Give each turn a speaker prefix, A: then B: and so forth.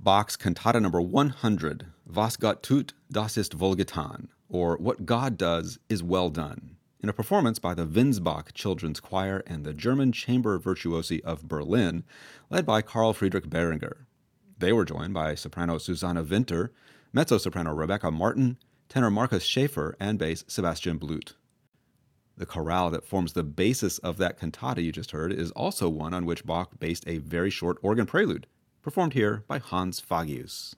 A: Bach's Cantata number 100, Was Gott tut, das ist wohlgetan, or What God Does is Well Done, in a performance by the Winsbach Children's Choir and the German Chamber Virtuosi of Berlin, led by Carl Friedrich Behringer. They were joined by soprano Susanne Winter, mezzo-soprano Rebecca Martin, tenor Marcus Schaefer, and bass Sebastian Blut. The chorale that forms the basis of that cantata you just heard is also one on which Bach based a very short organ prelude, performed here by Hans Fagius.